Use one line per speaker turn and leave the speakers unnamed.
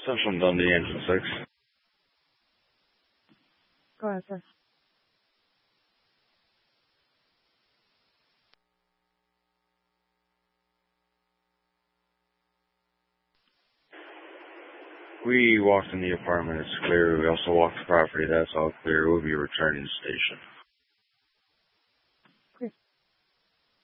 Central Dundee, Engine 6.
Go ahead, sir.
We walked in the apartment, it's clear. We also walked the property, that's all clear. We'll be returning to the station.